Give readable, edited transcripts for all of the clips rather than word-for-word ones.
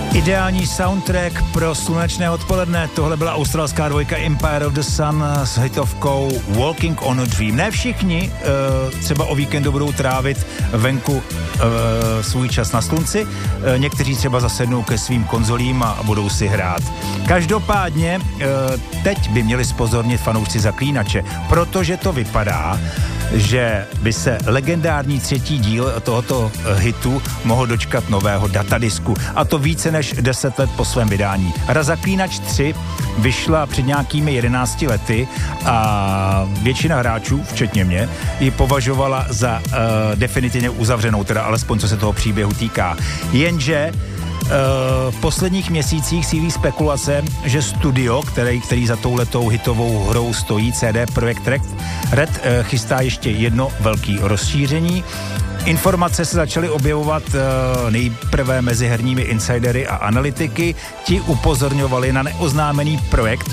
Ideální soundtrack pro slunečné odpoledne. Tohle byla australská dvojka Empire of the Sun s hitovkou Walking on a Dream. Ne všichni třeba o víkendu budou trávit venku svůj čas na slunci. Někteří třeba zasednou ke svým konzolím a budou si hrát. Každopádně teď by měli zpozornit fanoušci Zaklínače, protože to vypadá, že by se legendární 3. díl tohoto hitu mohl dočkat nového datadisku. A to více než 10 let po svém vydání. Hra Zaklínač 3 vyšla před nějakými 11 lety a většina hráčů, včetně mě, ji považovala za definitivně uzavřenou, teda alespoň co se toho příběhu týká. Jenže v posledních měsících sílí spekulace, že studio, který za touhletou hitovou hrou stojí, CD Projekt Red, chystá ještě jedno velké rozšíření. Informace se začaly objevovat nejprve mezi herními insidery a analytiky. Ti upozorňovali na neoznámený projekt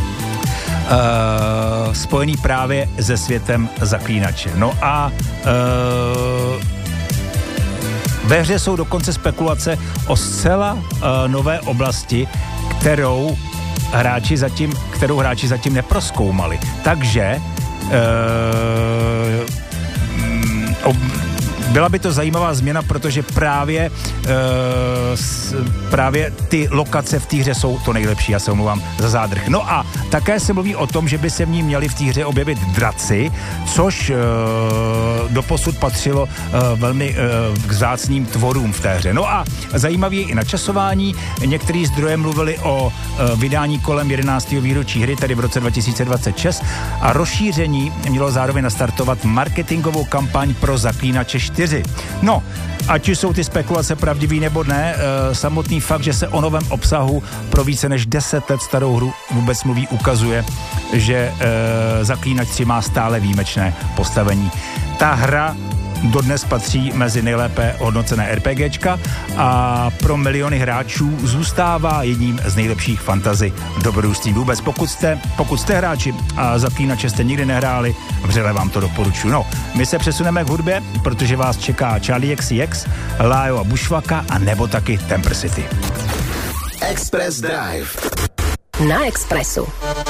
spojený právě se světem Zaklínače. No a ve hře jsou dokonce spekulace o zcela nové oblasti, kterou hráči zatím neprozkoumali. Takže byla by to zajímavá změna, protože právě ty lokace v té hře jsou to nejlepší, já se omlouvám za zádrh. No a také se mluví o tom, že by se v ní měli v té hře objevit draci, což doposud patřilo velmi k vzácným tvorům v té hře. No a zajímavé je i načasování. Některý zdroje mluvili o vydání kolem 11. výročí hry, tedy v roce 2026, a rozšíření mělo zároveň nastartovat marketingovou kampaň pro Zaklínače 4. No, ať už jsou ty spekulace pravdivý nebo ne, samotný fakt, že se o novém obsahu pro více než 10 let starou hru vůbec mluví, ukazuje, že Zaklínač 3 má stále výjimečné postavení. Ta hra dodnes patří mezi nejlépe hodnocené RPGčka a pro miliony hráčů zůstává jedním z nejlepších fantasy dobrodružství vůbec. Pokud jste hráči a Zaklínače jste nikdy nehráli, vřele vám to doporučuji. No, my se přesuneme k hudbě, protože vás čeká Charlie XCX, Lájo a Bushwacka a nebo taky Temper City. Express Drive. Na Expressu.